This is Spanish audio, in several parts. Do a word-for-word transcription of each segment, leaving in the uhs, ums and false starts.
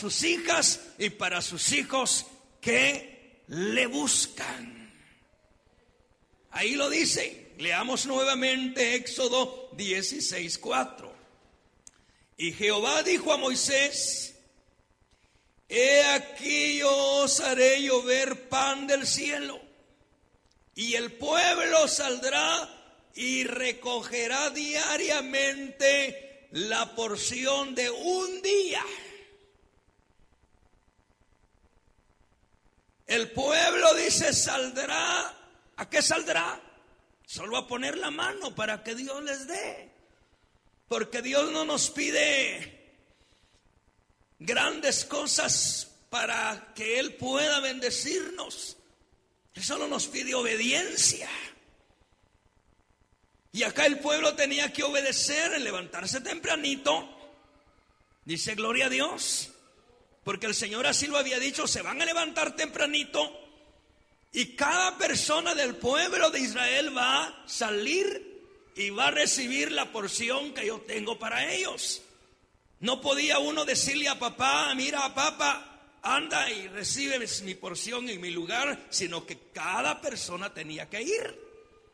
sus hijas y para sus hijos que le buscan. Ahí lo dice. Leamos nuevamente Éxodo dieciséis, cuatro. Y Jehová dijo a Moisés: he aquí yo os haré llover pan del cielo, y el pueblo saldrá y recogerá diariamente la porción de un día. El pueblo, dice, saldrá. ¿A qué saldrá? Solo a poner la mano para que Dios les dé. Porque Dios no nos pide grandes cosas para que Él pueda bendecirnos. Él solo nos pide obediencia. Y acá el pueblo tenía que obedecer, en levantarse tempranito. Dice, gloria a Dios, porque el Señor así lo había dicho: se van a levantar tempranito y cada persona del pueblo de Israel va a salir y va a recibir la porción que yo tengo para ellos. No podía uno decirle a papá: mira, papá, anda y recibe mi porción en mi lugar, sino que cada persona tenía que ir.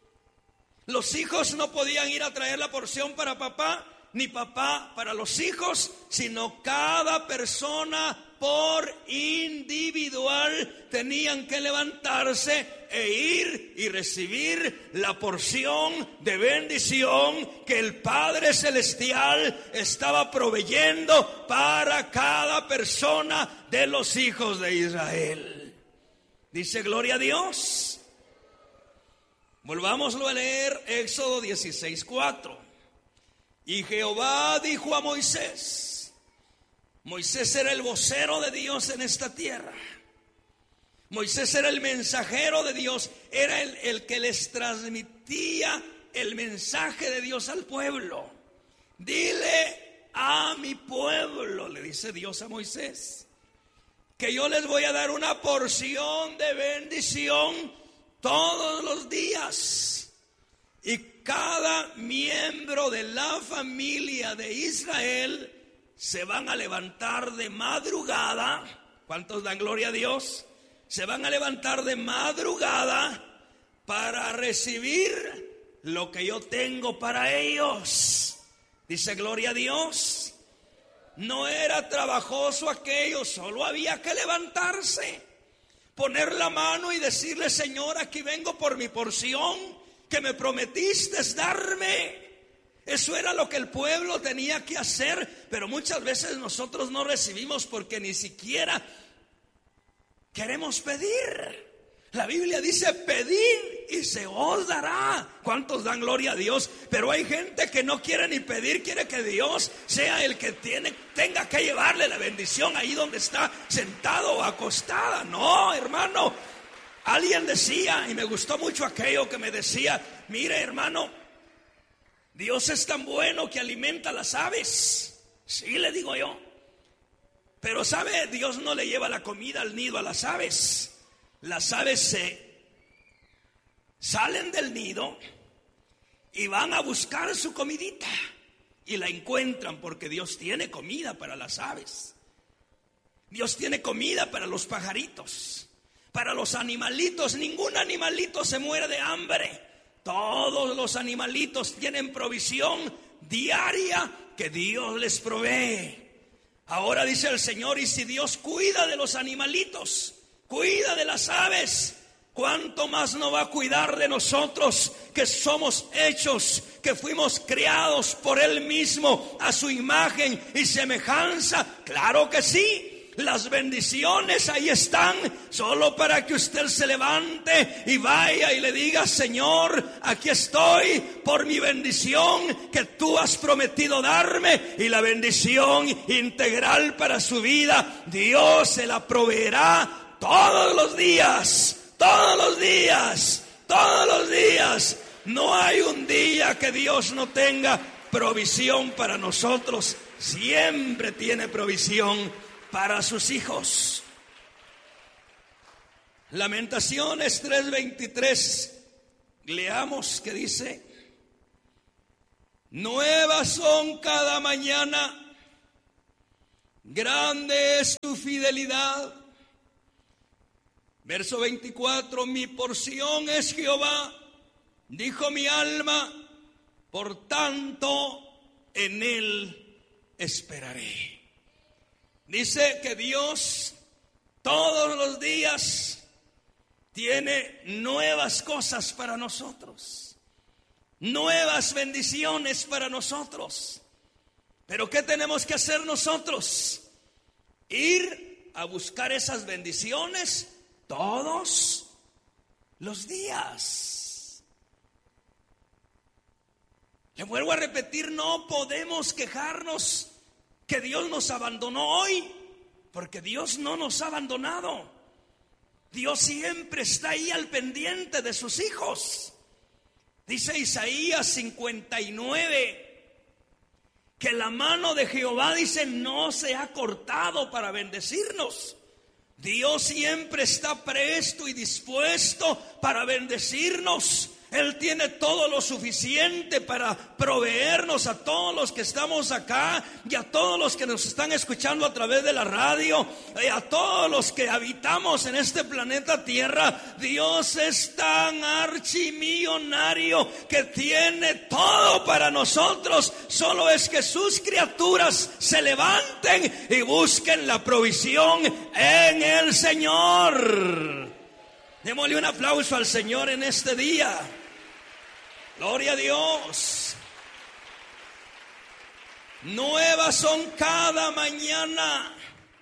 Los hijos no podían ir a traer la porción para papá, ni papá para los hijos, sino cada persona por individual tenían que levantarse e ir y recibir la porción de bendición que el Padre Celestial estaba proveyendo para cada persona de los hijos de Israel. Dice, gloria a Dios. Volvámoslo a leer, Éxodo dieciséis, cuatro. Y Jehová dijo a Moisés. Moisés era el vocero de Dios en esta tierra. Moisés era el mensajero de Dios, era el, el que les transmitía el mensaje de Dios al pueblo. Dile a mi pueblo, le dice Dios a Moisés, que yo les voy a dar una porción de bendición todos los días. Y cada miembro de la familia de Israel se van a levantar de madrugada. ¿Cuántos dan gloria a Dios? Se van a levantar de madrugada para recibir lo que yo tengo para ellos. Dice, gloria a Dios. No era trabajoso aquello, solo había que levantarse, poner la mano y decirle: Señor, aquí vengo por mi porción que me prometiste darme. Eso era lo que el pueblo tenía que hacer, pero muchas veces nosotros no recibimos porque ni siquiera queremos pedir. La Biblia dice: pedid y se os dará. ¿Cuántos dan gloria a Dios? Pero hay gente que no quiere ni pedir, quiere que Dios sea el que tiene, tenga que llevarle la bendición ahí donde está sentado o acostada. No, hermano. Alguien decía, y me gustó mucho aquello que me decía: mire, hermano, Dios es tan bueno que alimenta a las aves. Sí, le digo yo. Pero sabe, Dios no le lleva la comida al nido a las aves. Las aves se salen del nido y van a buscar su comidita y la encuentran, porque Dios tiene comida para las aves. Dios tiene comida para los pajaritos, para los animalitos. Ningún animalito se muere de hambre. Todos los animalitos tienen provisión diaria que Dios les provee. Ahora dice el Señor: y si Dios cuida de los animalitos, cuida de las aves, ¿cuánto más no va a cuidar de nosotros, que somos hechos, que fuimos creados por Él mismo a su imagen y semejanza? Claro que sí. Las bendiciones ahí están, solo para que usted se levante y vaya y le diga: Señor, aquí estoy por mi bendición que tú has prometido darme, y la bendición integral para su vida Dios se la proveerá todos los días, todos los días, todos los días. No hay un día que Dios no tenga provisión para nosotros. Siempre tiene provisión para sus hijos. Lamentaciones tres veintitrés, leamos que dice: nuevas son cada mañana, grande es tu fidelidad. Verso veinticuatro, mi porción es Jehová, dijo mi alma, por tanto en él esperaré. Dice que Dios todos los días tiene nuevas cosas para nosotros, nuevas bendiciones para nosotros. Pero ¿qué tenemos que hacer nosotros? Ir a buscar esas bendiciones todos los días. Le vuelvo a repetir, no podemos quejarnos que Dios nos abandonó hoy, porque Dios no nos ha abandonado. Dios siempre está ahí al pendiente de sus hijos. Dice Isaías cincuenta y nueve que la mano de Jehová, dice, no se ha cortado para bendecirnos. Dios siempre está presto y dispuesto para bendecirnos. Él tiene todo lo suficiente para proveernos a todos los que estamos acá y a todos los que nos están escuchando a través de la radio, y a todos los que habitamos en este planeta Tierra. Dios es tan archimillonario que tiene todo para nosotros. Solo es que sus criaturas se levanten y busquen la provisión en el Señor. Démosle un aplauso al Señor en este día. Gloria a Dios. Nuevas son cada mañana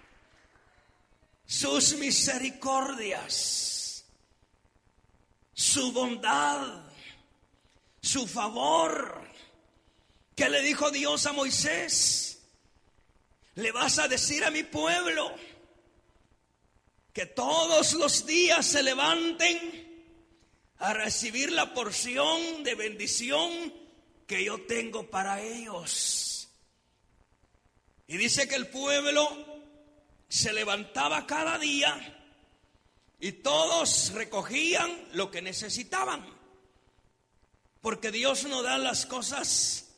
sus misericordias, su bondad, su favor. ¿Qué le dijo Dios a Moisés? Le vas a decir a mi pueblo que todos los días se levanten a recibir la porción de bendición que yo tengo para ellos. Y dice que el pueblo se levantaba cada día y todos recogían lo que necesitaban, porque Dios no da las cosas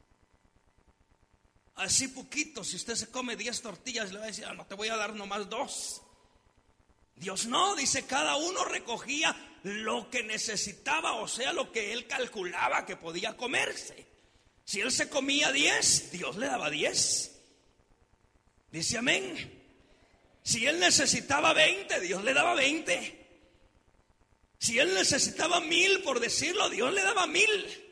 así poquito. Si usted se come diez tortillas, le va a decir, ah, no te voy a dar nomás dos. Dios no, dice, cada uno recogía lo que necesitaba, o sea, lo que él calculaba que podía comerse. Si él se comía diez, Dios le daba diez. Dice amén. Si él necesitaba veinte, Dios le daba veinte. Si él necesitaba mil, por decirlo, Dios le daba mil.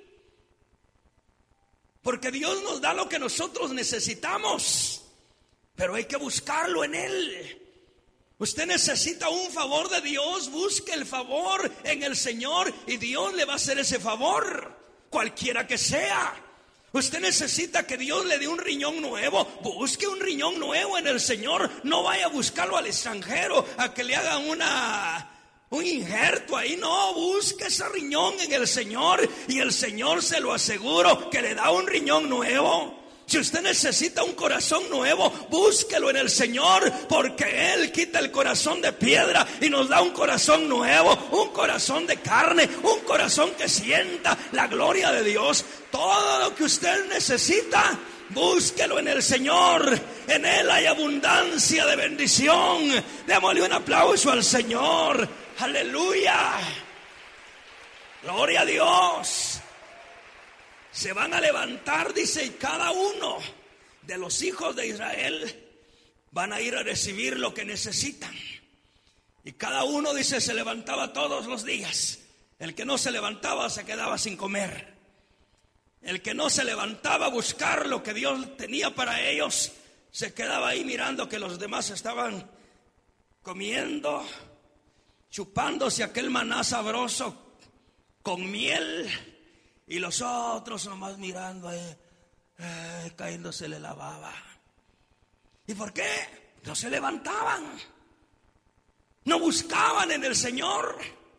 Porque Dios nos da lo que nosotros necesitamos, pero hay que buscarlo en él. Usted necesita un favor de Dios, busque el favor en el Señor y Dios le va a hacer ese favor, cualquiera que sea. Usted necesita que Dios le dé un riñón nuevo, busque un riñón nuevo en el Señor. No vaya a buscarlo al extranjero, a que le hagan una, un injerto ahí. No, busque ese riñón en el Señor y el Señor, se lo aseguro, que le da un riñón nuevo. Si usted necesita un corazón nuevo, búsquelo en el Señor, porque Él quita el corazón de piedra y nos da un corazón nuevo, un corazón de carne, un corazón que sienta la gloria de Dios. Todo lo que usted necesita, búsquelo en el Señor. En Él hay abundancia de bendición. Démosle un aplauso al Señor. Aleluya. Gloria a Dios. Se van a levantar, dice, y cada uno de los hijos de Israel van a ir a recibir lo que necesitan. Y cada uno, dice, se levantaba todos los días. El que no se levantaba se quedaba sin comer. El que no se levantaba a buscar lo que Dios tenía para ellos, se quedaba ahí mirando que los demás estaban comiendo, chupándose aquel maná sabroso con miel. Y los otros nomás mirando, eh, eh, cayéndosele la baba. ¿Y por qué? No se levantaban. No buscaban en el Señor.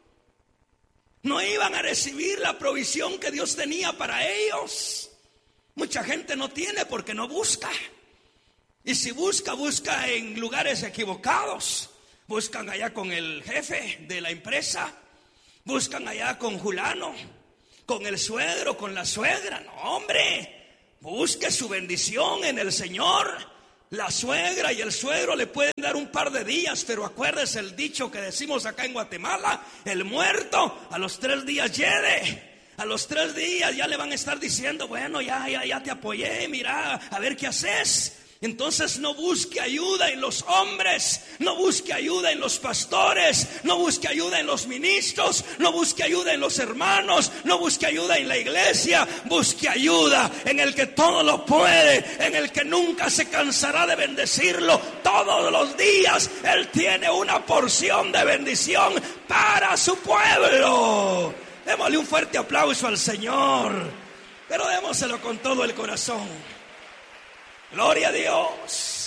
No iban a recibir la provisión que Dios tenía para ellos. Mucha gente no tiene porque no busca. Y si busca, busca en lugares equivocados. Buscan allá con el jefe de la empresa. Buscan allá con fulano, con el suegro, con la suegra. No, hombre, busque su bendición en el Señor. La suegra y el suegro le pueden dar un par de días, pero acuérdese el dicho que decimos acá en Guatemala: el muerto a los tres días hiede. A los tres días ya le van a estar diciendo: bueno, ya, ya, ya te apoyé, mira, a ver qué haces. Entonces no busque ayuda en los hombres, no busque ayuda en los pastores, no busque ayuda en los ministros, no busque ayuda en los hermanos, no busque ayuda en la iglesia. Busque ayuda en el que todo lo puede, en el que nunca se cansará de bendecirlo. Todos los días Él tiene una porción de bendición para su pueblo. Démosle un fuerte aplauso al Señor, pero démoselo con todo el corazón. Gloria a Dios.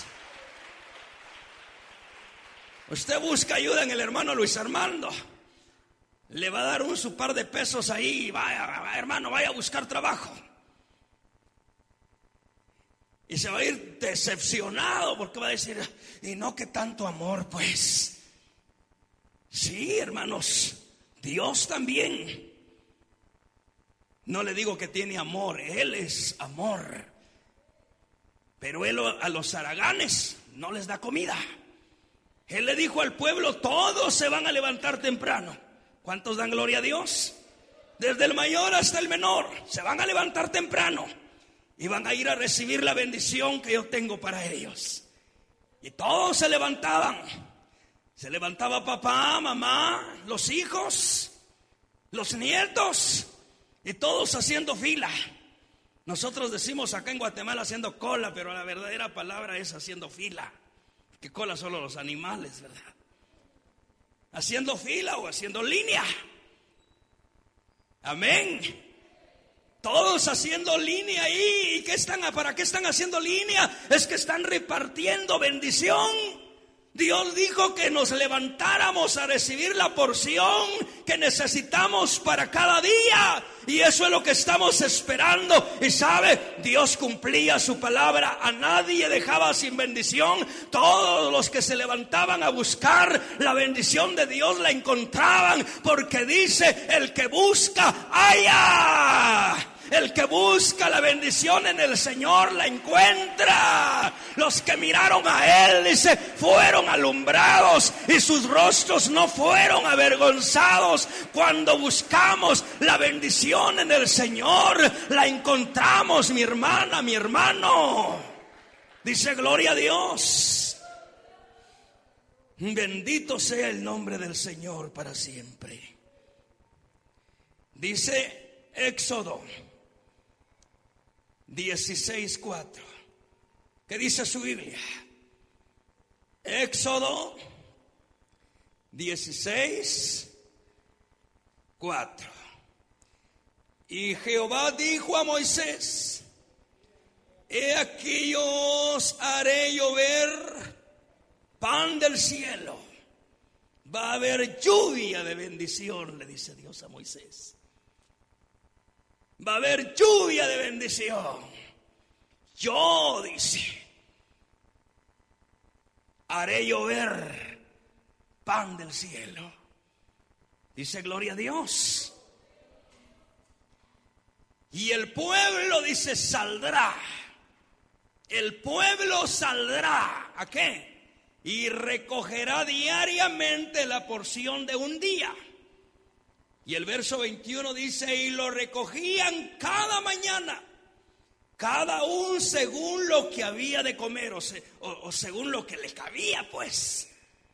Usted busca ayuda en el hermano Luis Armando, le va a dar un su par de pesos ahí. Vaya, hermano, vaya a buscar trabajo. Y se va a ir decepcionado porque va a decir: y no, que tanto amor, pues. Sí, hermanos, Dios también. No le digo que tiene amor, Él es amor. Pero Él a los haraganes no les da comida. Él le dijo al pueblo: todos se van a levantar temprano. ¿Cuántos dan gloria a Dios? Desde el mayor hasta el menor se van a levantar temprano y van a ir a recibir la bendición que yo tengo para ellos. Y todos se levantaban. Se levantaba papá, mamá, los hijos, los nietos, y todos haciendo fila. Nosotros decimos acá en Guatemala haciendo cola, pero la verdadera palabra es haciendo fila. Que cola solo los animales, ¿verdad? Haciendo fila o haciendo línea. Amén. Todos haciendo línea ahí. ¿Y qué están, para qué están haciendo línea? Es que están repartiendo bendición. Dios dijo que nos levantáramos a recibir la porción que necesitamos para cada día. Y eso es lo que estamos esperando. Y sabe, Dios cumplía su palabra. A nadie dejaba sin bendición. Todos los que se levantaban a buscar la bendición de Dios la encontraban. Porque dice: el que busca, halla. El que busca la bendición en el Señor la encuentra. Los que miraron a Él, dice, fueron alumbrados y sus rostros no fueron avergonzados. Cuando buscamos la bendición en el Señor, la encontramos, mi hermana, mi hermano. Dice: gloria a Dios. Bendito sea el nombre del Señor para siempre. Dice Éxodo dieciséis cuatro. ¿Qué dice su Biblia? Éxodo dieciséis cuatro. Y Jehová dijo a Moisés: he aquí yo os haré llover pan del cielo. Va a haber lluvia de bendición, le dice Dios a Moisés. Va a haber lluvia de bendición. Yo, dice, haré llover pan del cielo. Dice: gloria a Dios. Y el pueblo, dice, saldrá. El pueblo saldrá. ¿A qué? Y recogerá diariamente la porción de un día. Y el verso veintiuno dice: y lo recogían cada mañana, cada uno según lo que había de comer, o, se, o, o según lo que le cabía, pues.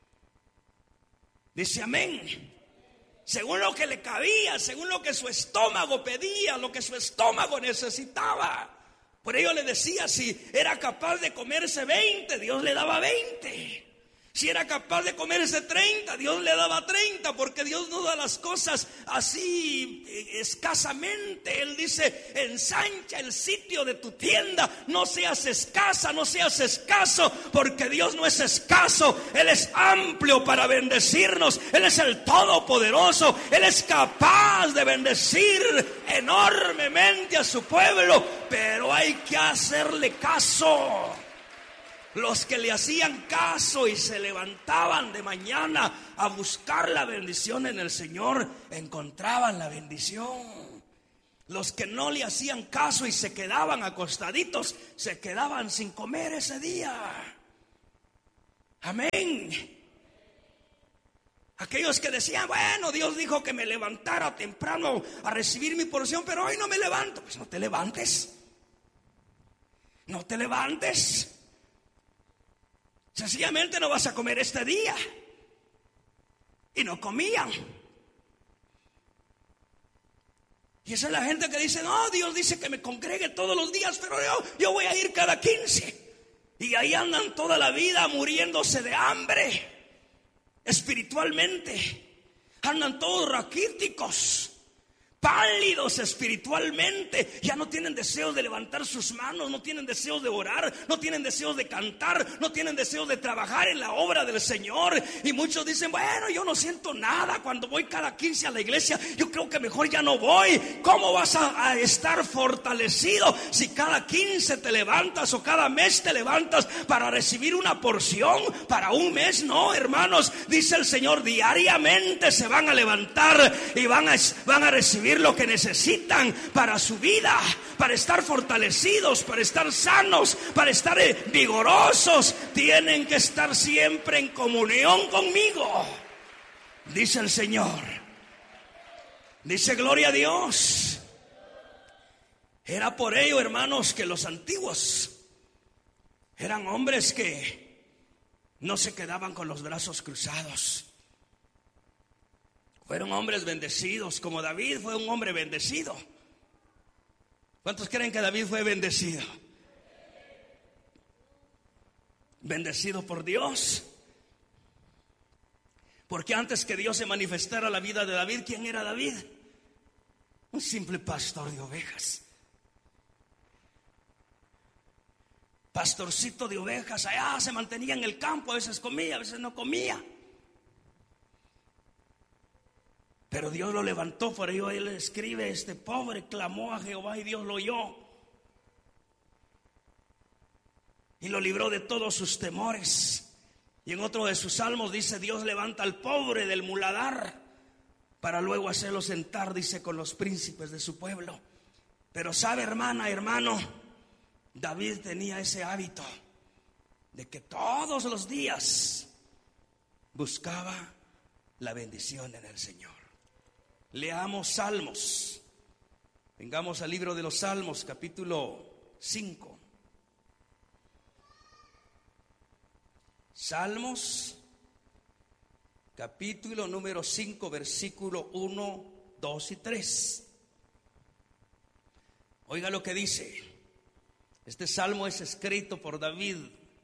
Dice amén. Según lo que le cabía, según lo que su estómago pedía, lo que su estómago necesitaba. Por ello le decía, si era capaz de comerse veinte, Dios le daba veinte. Si era capaz de comerse treinta, Dios le daba treinta, porque Dios no da las cosas así escasamente. Él dice: ensancha el sitio de tu tienda, no seas escasa, no seas escaso, porque Dios no es escaso, Él es amplio para bendecirnos, Él es el Todopoderoso, Él es capaz de bendecir enormemente a su pueblo, pero hay que hacerle caso. Los que le hacían caso y se levantaban de mañana a buscar la bendición en el Señor, encontraban la bendición. Los que no le hacían caso y se quedaban acostaditos, se quedaban sin comer ese día. Amén. Aquellos que decían, bueno, Dios dijo que me levantara temprano a recibir mi porción, pero hoy no me levanto. Pues no te levantes. No te levantes. Sencillamente no vas a comer este día. Y no comían. Y esa es la gente que dice, no, Dios dice que me congregue todos los días, pero yo, yo voy a ir cada quince. Y ahí andan toda la vida muriéndose de hambre. Espiritualmente andan todos raquíticos, pálidos espiritualmente. Ya no tienen deseos de levantar sus manos, no tienen deseos de orar, no tienen deseos de cantar, no tienen deseos de trabajar en la obra del Señor. Y muchos dicen, bueno, yo no siento nada cuando voy cada quince a la iglesia, yo creo que mejor ya no voy. ¿Cómo vas a, a estar fortalecido si cada quince te levantas o cada mes te levantas para recibir una porción para un mes? No, hermanos, dice el Señor, diariamente se van a levantar y van a, van a recibir lo que necesitan para su vida, para estar fortalecidos, para estar sanos, para estar vigorosos. Tienen que estar siempre en comunión conmigo, dice el Señor. Dice, gloria a Dios. Era por ello, hermanos, que los antiguos eran hombres que no se quedaban con los brazos cruzados. Fueron hombres bendecidos, como David fue un hombre bendecido. ¿Cuántos creen que David fue bendecido? Bendecido por Dios. Porque antes que Dios se manifestara la vida de David, ¿quién era David? Un simple pastor de ovejas. Pastorcito de ovejas, allá se mantenía en el campo, a veces comía, a veces no comía. Pero Dios lo levantó, por ello él escribe, este pobre clamó a Jehová y Dios lo oyó. Y lo libró de todos sus temores. Y en otro de sus salmos dice, Dios levanta al pobre del muladar para luego hacerlo sentar, dice, con los príncipes de su pueblo. Pero sabe, hermana, hermano, David tenía ese hábito de que todos los días buscaba la bendición en el Señor. Leamos Salmos. Vengamos al libro de los Salmos, capítulo cinco. Salmos, capítulo número cinco, versículo uno, dos y tres. Oiga lo que dice. Este salmo es escrito por David.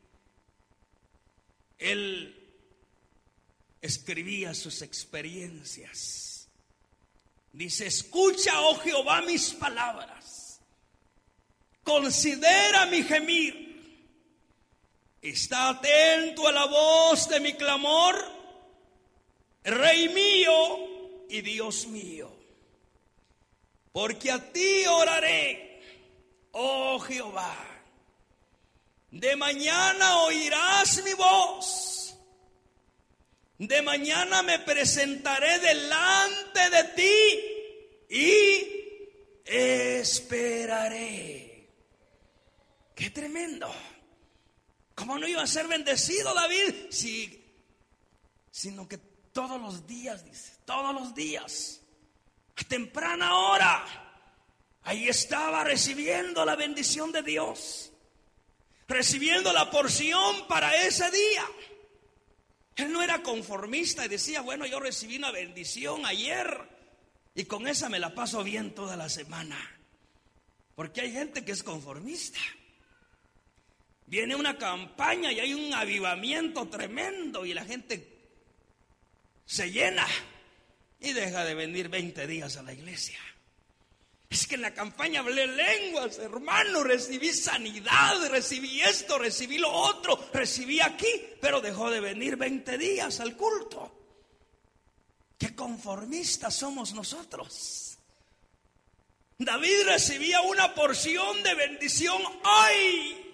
Él escribía sus experiencias. Dice, escucha, oh Jehová, mis palabras. Considera mi gemir. Está atento a la voz de mi clamor, Rey mío y Dios mío. Porque a ti oraré, oh Jehová. De mañana oirás mi voz. De mañana me presentaré delante de ti y esperaré. Qué tremendo. ¿Cómo no iba a ser bendecido David? Si, sino que todos los días, dice, todos los días, a temprana hora, ahí estaba recibiendo la bendición de Dios, recibiendo la porción para ese día. Él no era conformista y decía, bueno, yo recibí una bendición ayer y con esa me la paso bien toda la semana. Porque hay gente que es conformista. Viene una campaña y hay un avivamiento tremendo y la gente se llena y deja de venir veinte días a la iglesia. Es que en la campaña hablé lenguas, hermano, recibí sanidad, recibí esto, recibí lo otro, recibí aquí, pero dejó de venir veinte días al culto. Qué conformistas somos nosotros. David recibía una porción de bendición hoy,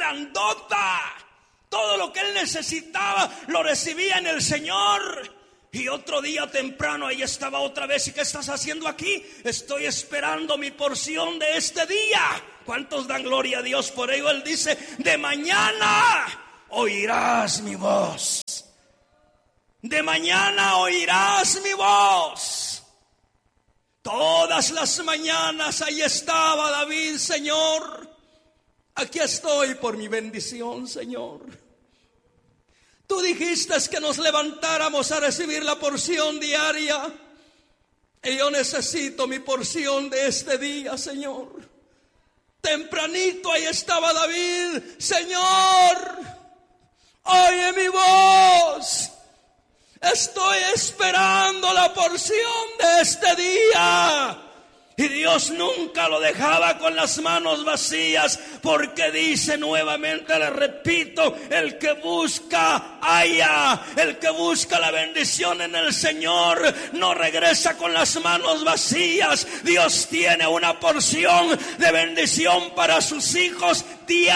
grandota. Todo lo que él necesitaba lo recibía en el Señor. Y otro día temprano ahí estaba otra vez. ¿Y qué estás haciendo aquí? Estoy esperando mi porción de este día. ¿Cuántos dan gloria a Dios por ello? Él dice: de mañana oirás mi voz. De mañana oirás mi voz. Todas las mañanas ahí estaba David: Señor, aquí estoy por mi bendición, Señor. Tú dijiste que nos levantáramos a recibir la porción diaria. Y yo necesito mi porción de este día, Señor. Tempranito ahí estaba David: Señor, oye mi voz. Estoy esperando la porción de este día. Y Dios nunca lo dejaba con las manos vacías, porque dice nuevamente, le repito: el que busca halla, el que busca la bendición en el Señor no regresa con las manos vacías. Dios tiene una porción de bendición para sus hijos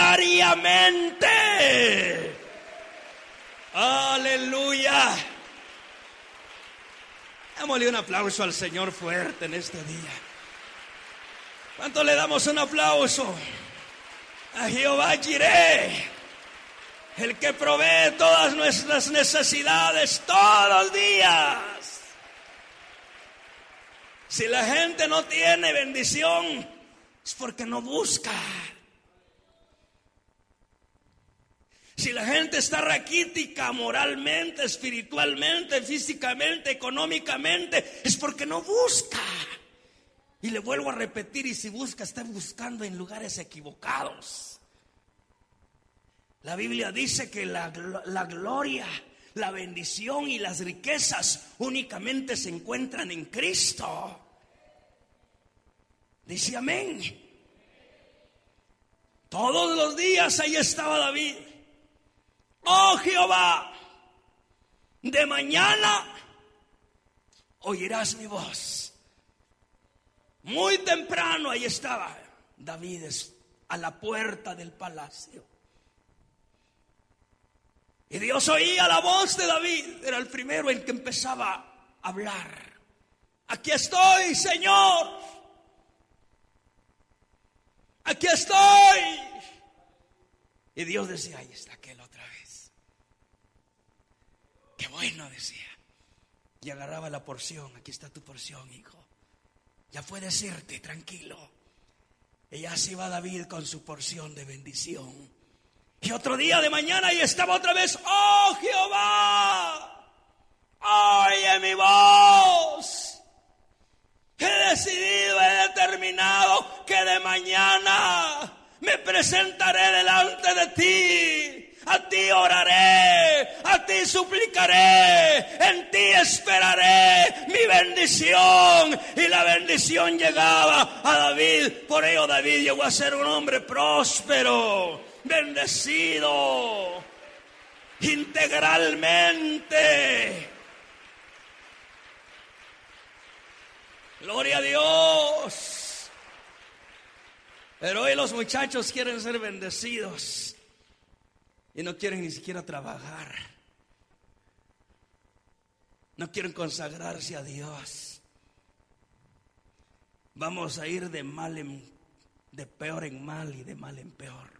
diariamente. Aleluya. Démosle un aplauso al Señor fuerte en este día. ¿Cuánto le damos un aplauso a Jehová Jireh, el que provee todas nuestras necesidades todos los días? Si la gente no tiene bendición, es porque no busca. Si la gente está raquítica moralmente, espiritualmente, físicamente, económicamente, es porque no busca. Y le vuelvo a repetir: y si busca, está buscando en lugares equivocados. La Biblia dice que la, la gloria, la bendición y las riquezas únicamente se encuentran en Cristo. Dice amén. Todos los días ahí estaba David: oh Jehová, de mañana oirás mi voz. Muy temprano ahí estaba David a la puerta del palacio. Y Dios oía la voz de David. Era el primero en que empezaba a hablar: aquí estoy, Señor. Aquí estoy. Y Dios decía: ahí está aquel otra vez. Qué bueno, decía. Y agarraba la porción: aquí está tu porción, hijo. Ya puedes irte tranquilo. Y así va David con su porción de bendición. Y otro día de mañana y estaba otra vez: oh Jehová, oye mi voz. He decidido, he determinado que de mañana me presentaré delante de ti. A ti oraré, a ti suplicaré, en ti esperaré mi bendición. Y la bendición llegaba a David. Por ello David llegó a ser un hombre próspero, bendecido, integralmente. Gloria a Dios. Pero hoy los muchachos quieren ser bendecidos y no quieren ni siquiera trabajar. No quieren consagrarse a Dios. Vamos a ir de mal en, de peor en mal y de mal en peor.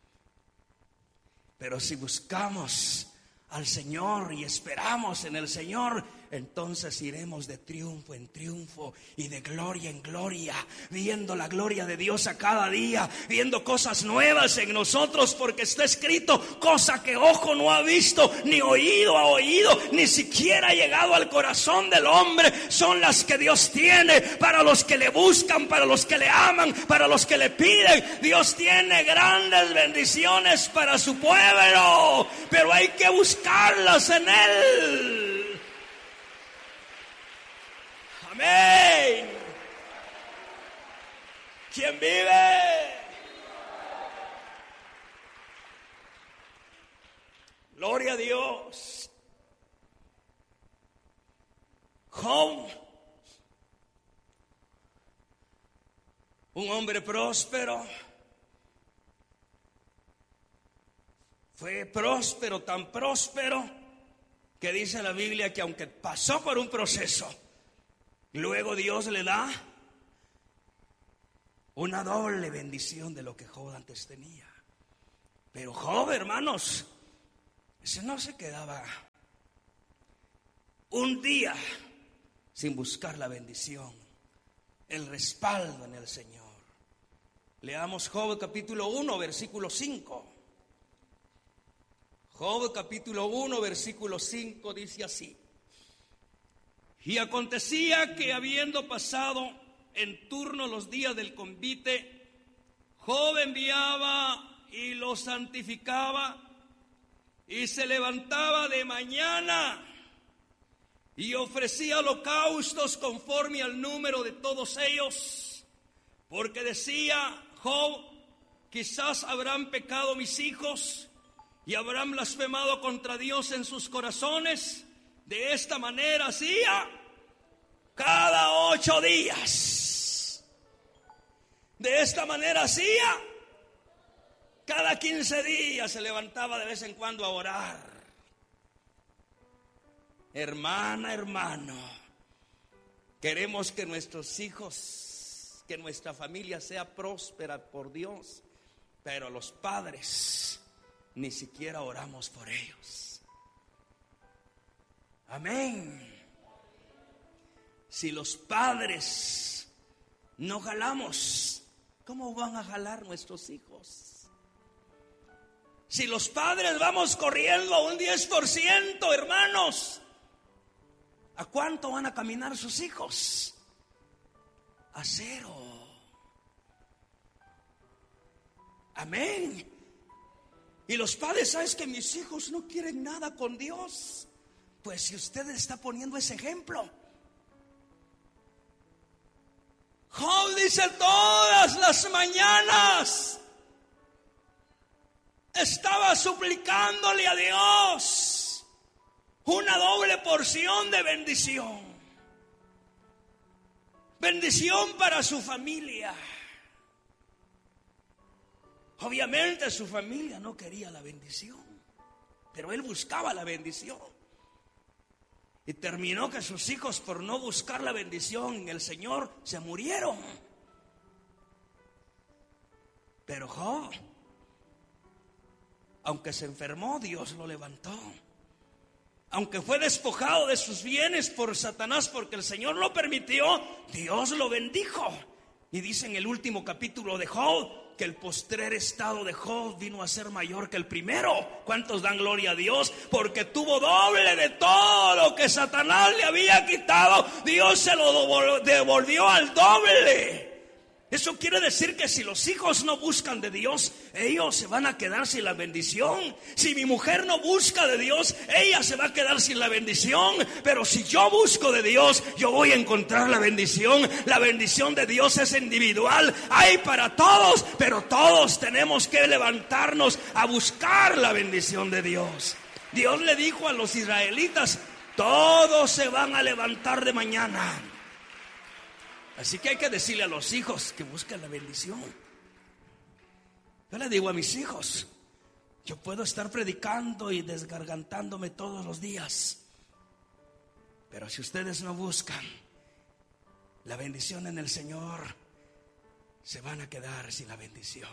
Pero si buscamos al Señor y esperamos en el Señor, entonces iremos de triunfo en triunfo y de gloria en gloria, viendo la gloria de Dios a cada día, viendo cosas nuevas en nosotros, porque está escrito: cosa que ojo no ha visto, ni oído ha oído, ni siquiera ha llegado al corazón del hombre, son las que Dios tiene para los que le buscan, para los que le aman, para los que le piden. Dios tiene grandes bendiciones para su pueblo, pero hay que buscarlas en Él. Amén. ¿Quién vive? Gloria a Dios. Job, un hombre próspero, fue próspero, tan próspero que dice la Biblia que aunque pasó por un proceso, luego Dios le da una doble bendición de lo que Job antes tenía. Pero Job, hermanos, ese no se quedaba un día sin buscar la bendición, el respaldo en el Señor. Leamos Job capítulo uno, versículo cinco. Job capítulo uno, versículo cinco dice así: y acontecía que habiendo pasado en turno los días del convite, Job enviaba y lo santificaba, y se levantaba de mañana y ofrecía holocaustos conforme al número de todos ellos, porque decía Job: quizás habrán pecado mis hijos y habrán blasfemado contra Dios en sus corazones. De esta manera hacía cada ocho días. De esta manera hacía cada quince días. Se levantaba de vez en cuando a orar. Hermana, hermano, queremos que nuestros hijos, que nuestra familia sea próspera por Dios, pero los padres ni siquiera oramos por ellos. Amén. Si los padres no jalamos, ¿cómo van a jalar nuestros hijos? Si los padres vamos corriendo a un diez por ciento, hermanos, ¿a cuánto van a caminar sus hijos? A cero. Amén. Y los padres, ¿sabes que mis hijos no quieren nada con Dios? Pues si usted está poniendo ese ejemplo. Job dice: todas las mañanas estaba suplicándole a Dios una doble porción de bendición. Bendición para su familia. Obviamente su familia no quería la bendición, pero él buscaba la bendición. Y terminó que sus hijos, por no buscar la bendición en el Señor, se murieron. Pero Job, aunque se enfermó, Dios lo levantó. Aunque fue despojado de sus bienes por Satanás, porque el Señor lo permitió, Dios lo bendijo. Y dice en el último capítulo de Job que el postrer estado de Job vino a ser mayor que el primero. ¿Cuántos dan gloria a Dios? Porque tuvo doble de todo lo que Satanás le había quitado. Dios se lo devolvió al doble. Eso quiere decir que si los hijos no buscan de Dios, ellos se van a quedar sin la bendición. Si mi mujer no busca de Dios, ella se va a quedar sin la bendición. Pero si yo busco de Dios, yo voy a encontrar la bendición. La bendición de Dios es individual, hay para todos, pero todos tenemos que levantarnos a buscar la bendición de Dios. Dios le dijo a los israelitas: todos se van a levantar de mañana. Así que hay que decirle a los hijos que busquen la bendición. Yo le digo a mis hijos: yo puedo estar predicando y desgargantándome todos los días, pero si ustedes no buscan la bendición en el Señor, se van a quedar sin la bendición.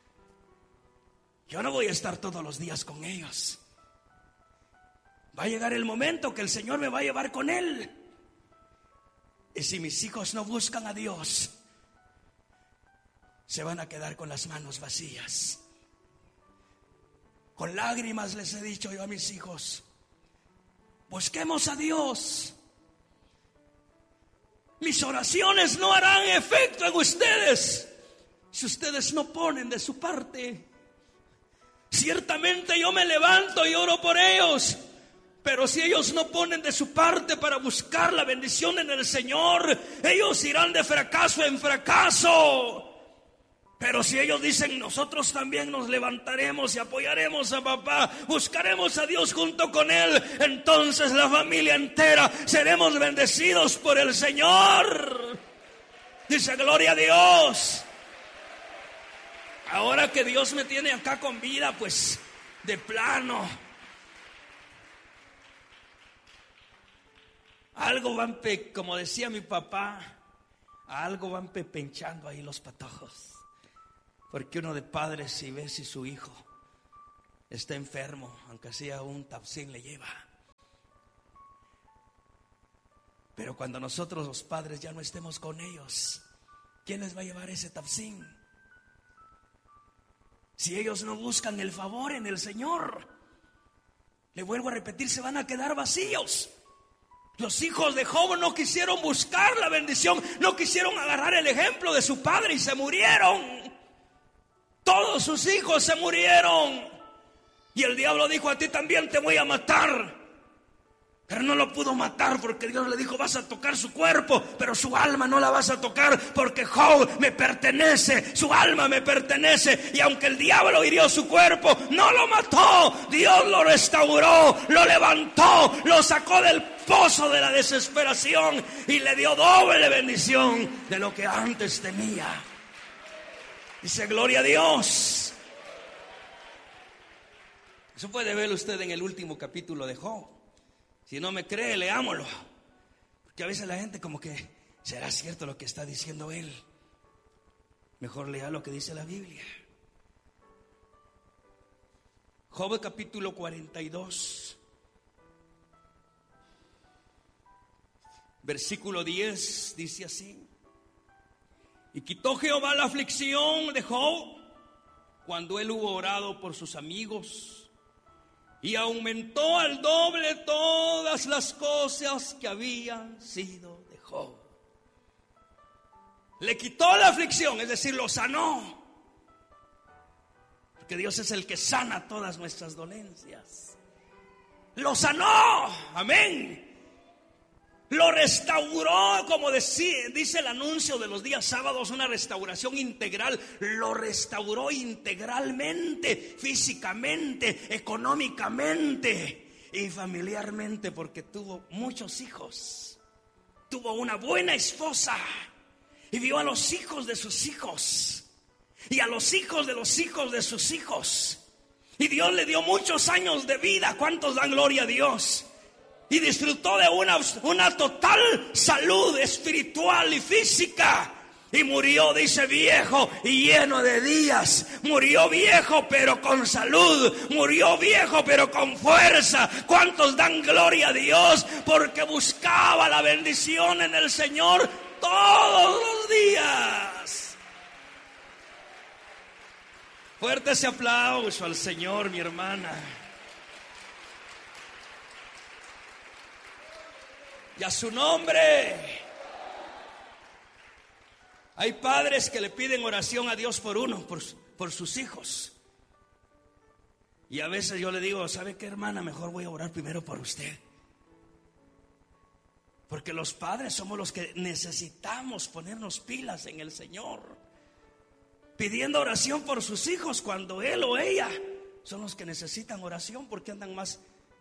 Yo no voy a estar todos los días con ellos. Va a llegar el momento que el Señor me va a llevar con Él. Y si mis hijos no buscan a Dios, se van a quedar con las manos vacías. Con lágrimas les he dicho yo a mis hijos: busquemos a Dios. Mis oraciones no harán efecto en ustedes si ustedes no ponen de su parte. Ciertamente yo me levanto y oro por ellos, pero si ellos no ponen de su parte para buscar la bendición en el Señor, ellos irán de fracaso en fracaso. Pero si ellos dicen: nosotros también nos levantaremos y apoyaremos a papá, buscaremos a Dios junto con él, entonces la familia entera seremos bendecidos por el Señor. Dice: gloria a Dios. Ahora que Dios me tiene acá con vida, pues de plano algo van, pe, como decía mi papá, algo van pepenchando ahí los patojos. Porque uno de padres, si ve si su hijo está enfermo, aunque sea un tapsín le lleva. Pero cuando nosotros los padres ya no estemos con ellos, ¿quién les va a llevar ese tapsín? Si ellos no buscan el favor en el Señor, le vuelvo a repetir, se van a quedar vacíos. Los hijos de Job no quisieron buscar la bendición, no quisieron agarrar el ejemplo de su padre y se murieron. Todos sus hijos se murieron. Y el diablo dijo: a ti también te voy a matar. Pero no lo pudo matar porque Dios le dijo: vas a tocar su cuerpo, pero su alma no la vas a tocar, porque Job me pertenece, su alma me pertenece. Y aunque el diablo hirió su cuerpo, no lo mató. Dios lo restauró, lo levantó, lo sacó del pozo de la desesperación y le dio doble bendición de lo que antes tenía. Dice: gloria a Dios. Eso puede ver usted en el último capítulo de Job. Si no me cree, leámoslo. Porque a veces la gente como que, ¿será cierto lo que está diciendo él? Mejor lea lo que dice la Biblia. Job capítulo cuarenta y dos, versículo diez, dice así: y quitó Jehová la aflicción de Job cuando él hubo orado por sus amigos, y aumentó al doble todas las cosas que habían sido de Job. Le quitó la aflicción, es decir, lo sanó. Porque Dios es el que sana todas nuestras dolencias. Lo sanó, amén. Lo restauró, como dice, dice el anuncio de los días sábados, una restauración integral. Lo restauró integralmente, físicamente, económicamente y familiarmente, porque tuvo muchos hijos. Tuvo una buena esposa y vio a los hijos de sus hijos y a los hijos de los hijos de sus hijos. Y Dios le dio muchos años de vida. ¿Cuántos dan gloria a Dios? Y disfrutó de una, una total salud espiritual y física. Y murió, dice, viejo y lleno de días. Murió viejo pero con salud. Murió viejo pero con fuerza. ¿Cuántos dan gloria a Dios? Porque buscaba la bendición en el Señor todos los días. Fuerte ese aplauso al Señor, mi hermana. Y a su nombre. Hay padres que le piden oración a Dios por uno, por, por sus hijos. Y a veces yo le digo: ¿sabe qué, hermana? Mejor voy a orar primero por usted. Porque los padres somos los que necesitamos ponernos pilas en el Señor, pidiendo oración por sus hijos, cuando él o ella son los que necesitan oración, porque andan más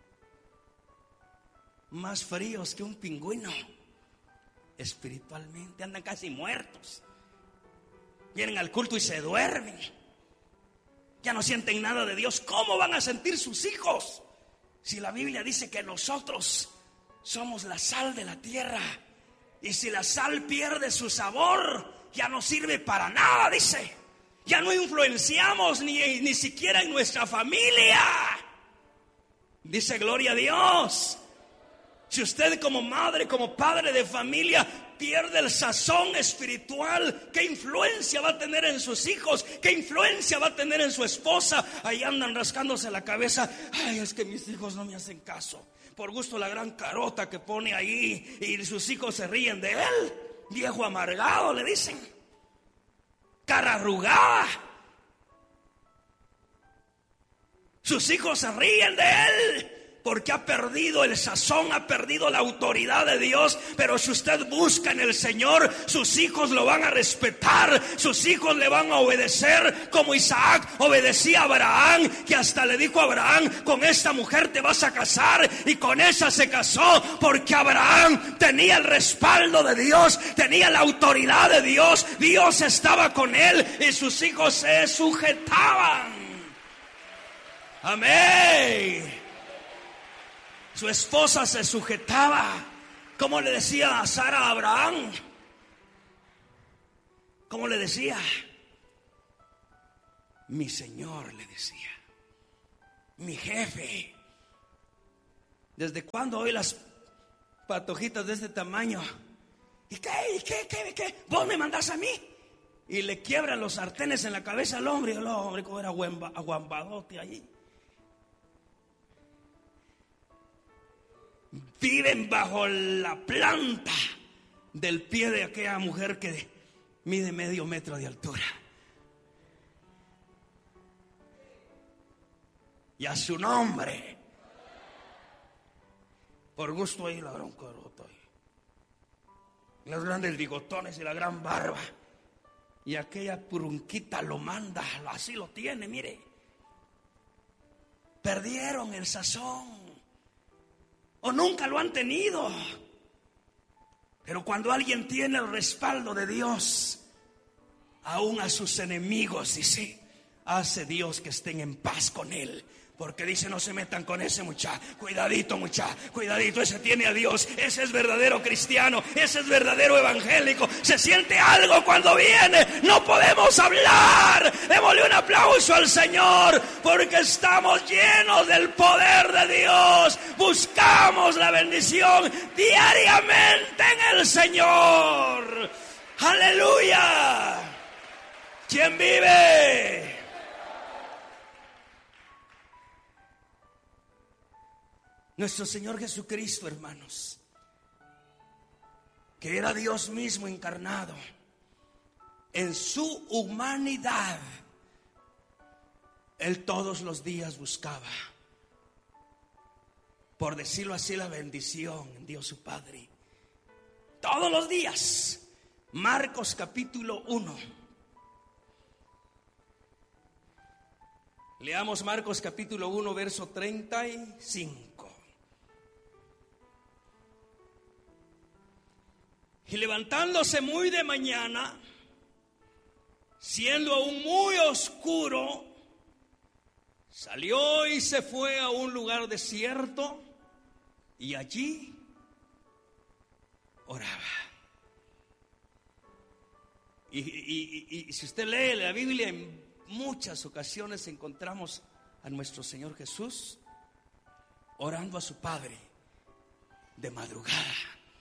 más fríos que un pingüino espiritualmente, andan casi muertos. Vienen al culto y se duermen, ya no sienten nada de Dios. ¿Cómo van a sentir sus hijos si la Biblia dice que nosotros somos la sal de la tierra? Y si la sal pierde su sabor, ya no sirve para nada, dice. Ya no influenciamos ni, ni siquiera en nuestra familia. Dice: gloria a Dios. Si usted como madre, como padre de familia pierde el sazón espiritual, ¿qué influencia va a tener en sus hijos? ¿Qué influencia va a tener en su esposa? Ahí andan rascándose la cabeza: ay, es que mis hijos no me hacen caso. Por gusto la gran carota que pone ahí, y sus hijos se ríen de él. Viejo amargado, le dicen. Cara arrugada. Sus hijos se ríen de él porque ha perdido el sazón, ha perdido la autoridad de Dios. Pero si usted busca en el Señor, sus hijos lo van a respetar, sus hijos le van a obedecer, como Isaac obedecía a Abraham, que hasta le dijo a Abraham: con esta mujer te vas a casar, y con esa se casó, porque Abraham tenía el respaldo de Dios, tenía la autoridad de Dios. Dios estaba con él y sus hijos se sujetaban. Amén. Su esposa se sujetaba ¿Cómo le decía a Sara a Abraham? ¿Cómo le decía? Mi Señor, le decía. Mi jefe. ¿Desde cuándo hoy las patojitas de este tamaño? ¿Y qué? ¿Y qué? ¿Qué? ¿Qué? ¿Vos me mandás a mí? Y le quiebran los sartenes en la cabeza al hombre. Y el hombre, como era aguambadote allí. Viven bajo la planta del pie de aquella mujer que mide medio metro de altura. Y a su nombre. Por gusto ahí la gran carota. Los grandes bigotones y la gran barba. Y aquella purunquita lo manda. Así lo tiene, mire. Perdieron el sazón. O nunca lo han tenido. Pero cuando alguien tiene el respaldo de Dios, aún a sus enemigos, dice, hace Dios que estén en paz con él. Porque dice, no se metan con ese muchacho. Cuidadito, muchacho, cuidadito, ese tiene a Dios. Ese es verdadero cristiano, ese es verdadero evangélico. Se siente algo cuando viene. No podemos hablar. Démosle un aplauso al Señor, porque estamos llenos del poder de Dios. Buscamos la bendición diariamente en el Señor. Aleluya. ¿Quién vive? Nuestro Señor Jesucristo, hermanos, que era Dios mismo encarnado, en su humanidad, Él todos los días buscaba, por decirlo así, la bendición en Dios su Padre. Todos los días. Marcos capítulo uno. Leamos Marcos capítulo uno, verso treinta y cinco. Y levantándose muy de mañana, siendo aún muy oscuro, salió y se fue a un lugar desierto y allí oraba. Y, y, y, y si usted lee la Biblia, en muchas ocasiones encontramos a nuestro Señor Jesús orando a su Padre de madrugada.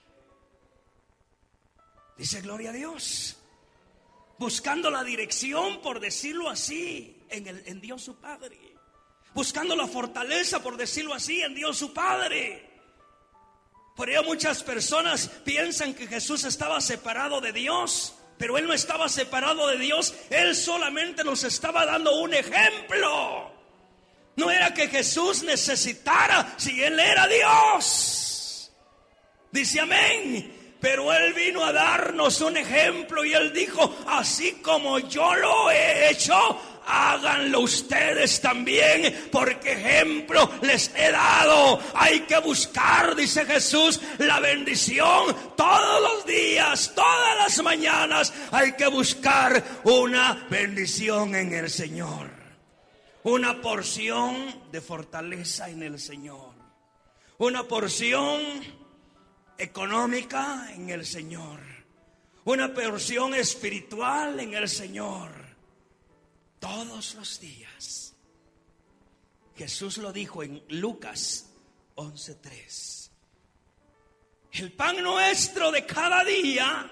Dice, gloria a Dios, buscando la dirección, por decirlo así, en, el, en Dios su Padre, buscando la fortaleza, por decirlo así, en Dios su Padre. Por ello muchas personas piensan que Jesús estaba separado de Dios, pero Él no estaba separado de Dios. Él solamente nos estaba dando un ejemplo. No era que Jesús necesitara, si Él era Dios. Dice amén. Pero Él vino a darnos un ejemplo y Él dijo, así como yo lo he hecho, háganlo ustedes también, porque ejemplo les he dado. Hay que buscar, dice Jesús, la bendición todos los días, todas las mañanas. Hay que buscar una bendición en el Señor, una porción de fortaleza en el Señor, una porción económica en el Señor, una porción espiritual en el Señor. Todos los días. Jesús lo dijo en Lucas once tres. El pan nuestro de cada día,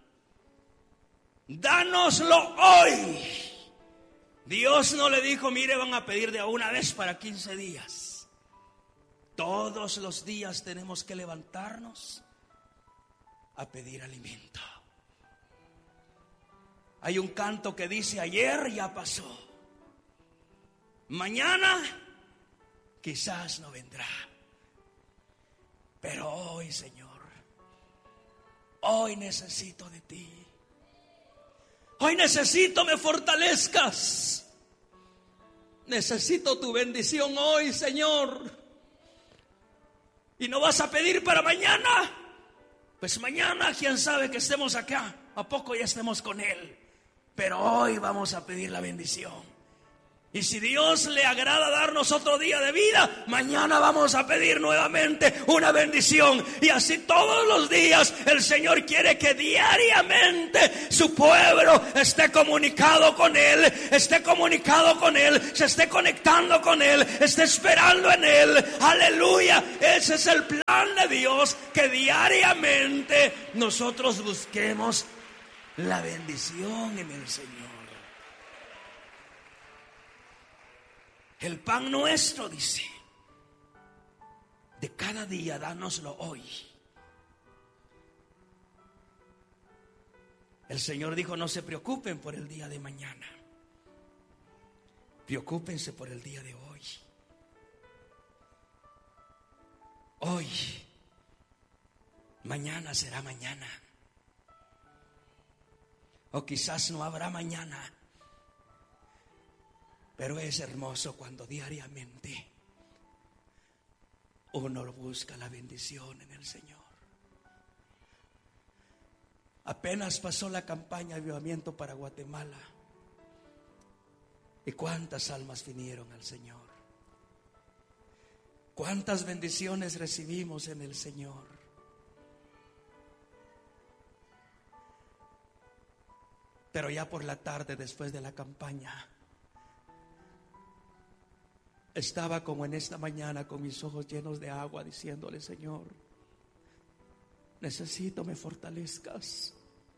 dánoslo hoy. Dios no le dijo, mire, van a pedir de a una vez para quince días. Todos los días tenemos que levantarnos a pedir alimento. Hay un canto que dice, ayer ya pasó, mañana quizás no vendrá, pero hoy, Señor, hoy necesito de ti. Hoy necesito me fortalezcas. Necesito tu bendición hoy, Señor. ¿Y no vas a pedir para mañana? Pues mañana, quién sabe que estemos acá, a poco ya estemos con Él. Pero hoy vamos a pedir la bendición. Y si Dios le agrada darnos otro día de vida, mañana vamos a pedir nuevamente una bendición. Y así todos los días el Señor quiere que diariamente su pueblo esté comunicado con Él, esté comunicado con Él, se esté conectando con Él, esté esperando en Él. Aleluya, ese es el plan de Dios, que diariamente nosotros busquemos la bendición en el Señor. El pan nuestro, dice, de cada día, dánoslo hoy. El Señor dijo: no se preocupen por el día de mañana, preocúpense por el día de hoy. Hoy, mañana será mañana, o quizás no habrá mañana. Pero es hermoso cuando diariamente uno busca la bendición en el Señor. Apenas pasó la campaña de avivamiento para Guatemala, y cuántas almas vinieron al Señor, cuántas bendiciones recibimos en el Señor. Pero ya por la tarde, después de la campaña, estaba como en esta mañana con mis ojos llenos de agua, diciéndole: Señor, necesito me fortalezcas.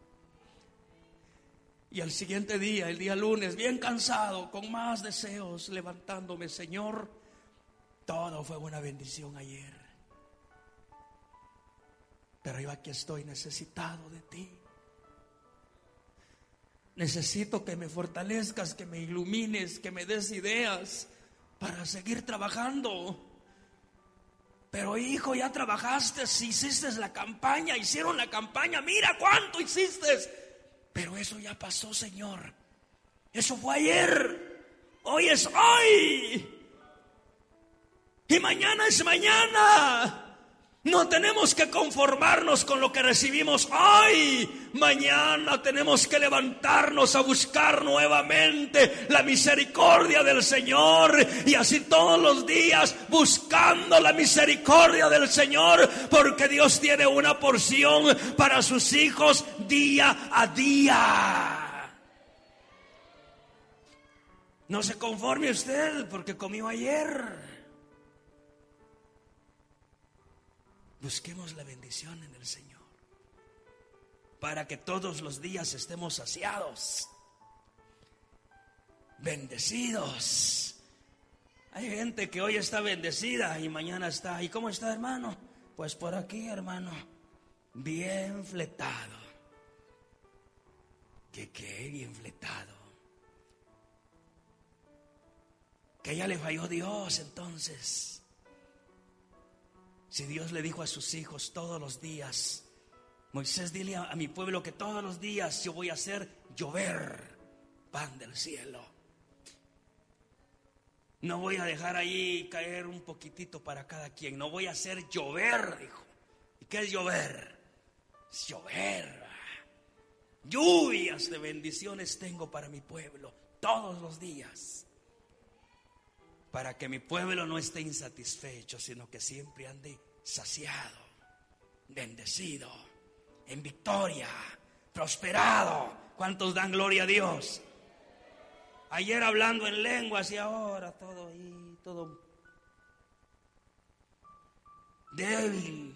Y al siguiente día, el día lunes, bien cansado, con más deseos, levantándome: Señor, todo fue una bendición ayer, pero yo aquí estoy necesitado de ti. Necesito que me fortalezcas, que me ilumines, que me des ideas para seguir trabajando. Pero hijo, ya trabajaste, si hiciste la campaña, hicieron la campaña, mira cuánto hiciste. Pero eso ya pasó, Señor. Eso fue ayer. Hoy es hoy. Y mañana es mañana. No tenemos que conformarnos con lo que recibimos hoy. Mañana tenemos que levantarnos a buscar nuevamente la misericordia del Señor. Y así todos los días buscando la misericordia del Señor, porque Dios tiene una porción para sus hijos día a día. No se conforme usted porque comió ayer. Busquemos la bendición en el Señor, para que todos los días estemos saciados, bendecidos. Hay gente que hoy está bendecida y mañana está: ¿y cómo está, hermano? Pues por aquí, hermano, bien fletado. ¿Qué qué? Bien fletado. Que ya le falló Dios entonces. Si Dios le dijo a sus hijos todos los días: Moisés, dile a, a mi pueblo que todos los días yo voy a hacer llover pan del cielo. No voy a dejar ahí caer un poquitito para cada quien. No voy a hacer llover, dijo. ¿Y qué es llover? Es llover. Lluvias de bendiciones tengo para mi pueblo todos los días, para que mi pueblo no esté insatisfecho, sino que siempre ande saciado, bendecido, en victoria, prosperado. ¿Cuántos dan gloria a Dios? Ayer hablando en lenguas y ahora todo ahí, todo débil.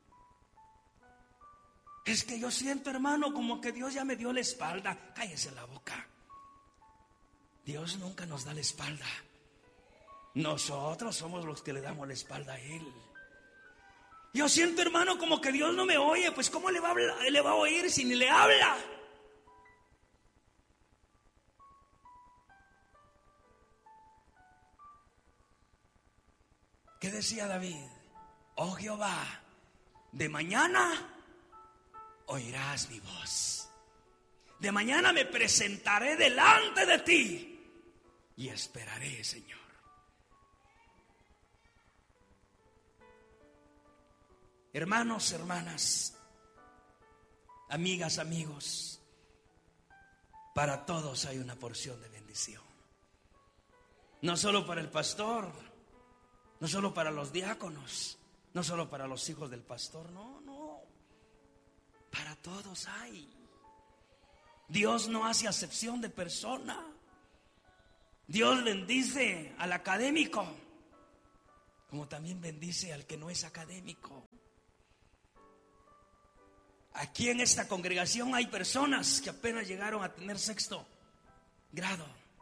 Es que yo siento, hermano, como que Dios ya me dio la espalda. Cállese la boca. Dios nunca nos da la espalda. Nosotros somos los que le damos la espalda a Él. Yo siento, hermano, como que Dios no me oye. Pues ¿cómo le va a hablar? Él le va a oír si ni le habla. ¿Qué decía David? Oh Jehová, de mañana oirás mi voz. De mañana me presentaré delante de ti y esperaré, Señor. Hermanos, hermanas, amigas, amigos, para todos hay una porción de bendición. No solo para el pastor, no solo para los diáconos, no solo para los hijos del pastor, no, no. Para todos hay. Dios no hace acepción de persona. Dios bendice al académico, como también bendice al que no es académico. Aquí en esta congregación hay personas que apenas llegaron a tener sexto grado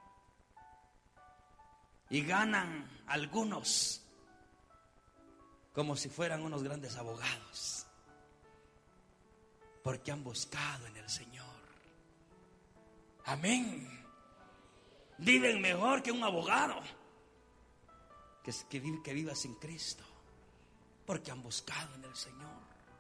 y ganan algunos como si fueran unos grandes abogados, porque han buscado en el Señor. Amén. Viven mejor que un abogado que, que, vive, que viva sin Cristo, porque han buscado en el Señor.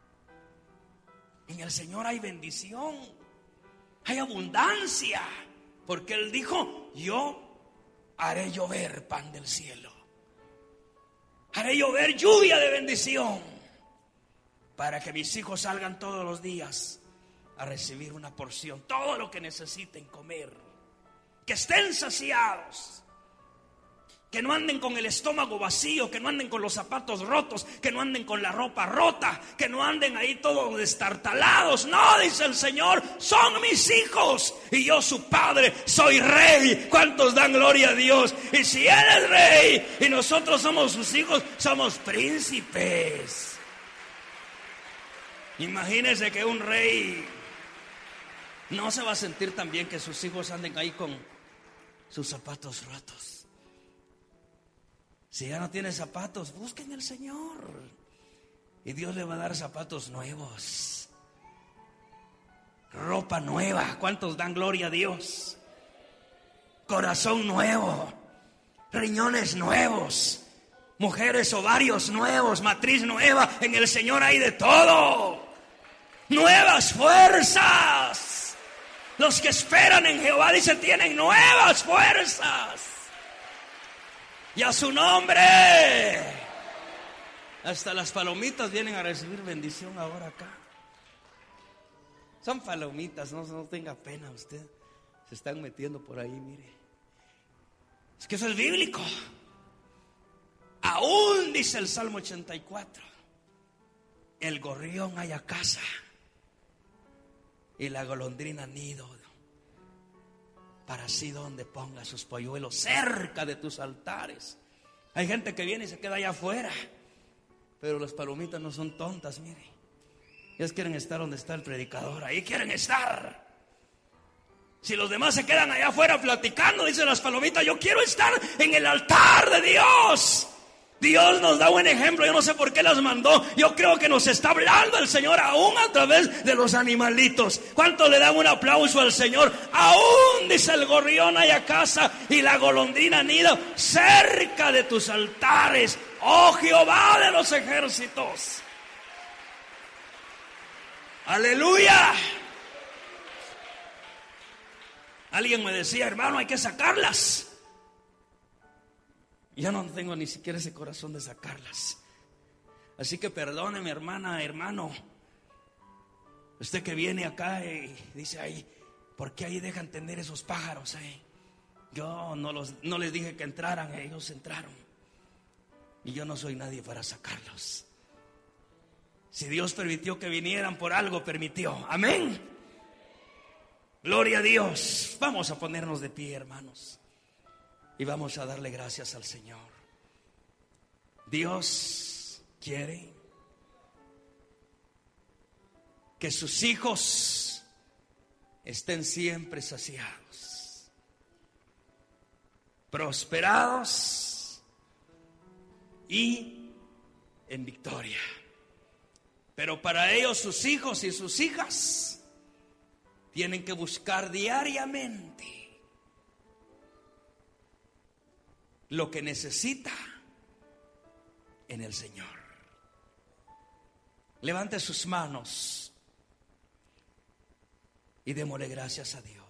En el Señor hay bendición, hay abundancia, porque Él dijo: yo haré llover pan del cielo, haré llover lluvia de bendición, para que mis hijos salgan todos los días a recibir una porción, todo lo que necesiten comer, que estén saciados, que no anden con el estómago vacío, que no anden con los zapatos rotos, que no anden con la ropa rota, que no anden ahí todos destartalados. No, dice el Señor, son mis hijos y yo su padre, soy rey. ¿Cuántos dan gloria a Dios? Y si Él es rey y nosotros somos sus hijos, somos príncipes. Imagínense que un rey no se va a sentir tan bien que sus hijos anden ahí con sus zapatos rotos. Si ya no tiene zapatos, busquen al Señor y Dios le va a dar zapatos nuevos, ropa nueva. ¿Cuántos dan gloria a Dios? Corazón nuevo, riñones nuevos, mujeres, ovarios nuevos, matriz nueva. En el Señor hay de todo. Nuevas fuerzas. Los que esperan en Jehová, dice, tienen nuevas fuerzas. Y a su nombre. Hasta las palomitas vienen a recibir bendición ahora acá. Son palomitas, no, no tenga pena usted. Se están metiendo por ahí, mire. Es que eso es bíblico. Aún dice el Salmo ochenta y cuatro: el gorrión halla casa y la golondrina nido, para así donde ponga sus polluelos, cerca de tus altares. Hay gente que viene y se queda allá afuera, pero las palomitas no son tontas, mire. Ellas quieren estar donde está el predicador, ahí quieren estar. Si los demás se quedan allá afuera platicando, dicen las palomitas, yo quiero estar en el altar de Dios. Dios nos da buen ejemplo, yo no sé por qué las mandó. Yo creo que nos está hablando el Señor aún a través de los animalitos. ¿Cuánto le dan un aplauso al Señor? Aún, dice, el gorrión haya casa y la golondrina nido cerca de tus altares, oh Jehová de los ejércitos. Aleluya. Alguien me decía, hermano, hay que sacarlas. Ya no tengo ni siquiera ese corazón de sacarlas. Así que perdóneme, hermana, hermano. Usted que viene acá y dice, ay, ¿por qué ahí dejan tener esos pájaros ahí? Yo no, los, no les dije que entraran, ellos entraron. Y yo no soy nadie para sacarlos. Si Dios permitió que vinieran, por algo permitió. Amén. Gloria a Dios. Vamos a ponernos de pie, hermanos, y vamos a darle gracias al Señor. Dios quiere que sus hijos estén siempre saciados, prosperados y en victoria. Pero para ellos, sus hijos y sus hijas tienen que buscar diariamente lo que necesita en el Señor. Levante sus manos y démosle gracias a Dios.